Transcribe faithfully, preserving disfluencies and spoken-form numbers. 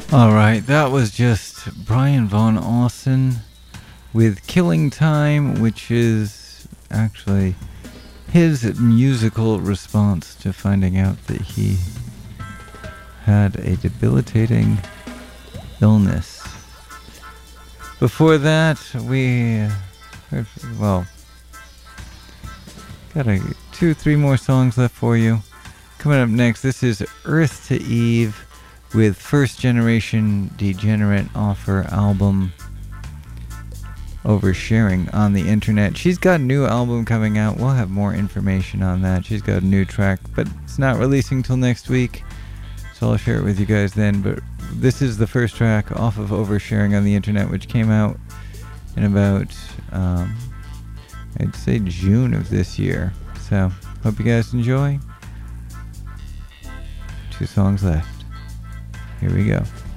All right, that was just Brian Von Austen with Killing Time, which is actually his musical response to finding out that he had a debilitating illness. Before that, we heard, well, got a two, three more songs left for you. Coming up next, this is Earth to Eve with First Generation Degenerate off her album Oversharing on the Internet. She's got a new album coming out. We'll have more information on that. She's got a new track, but it's not releasing till next week, so I'll share it with you guys then. But this is the first track off of Oversharing on the Internet, which came out in about, um, I'd say June of this year. So, hope you guys enjoy. Two songs left. Here we go.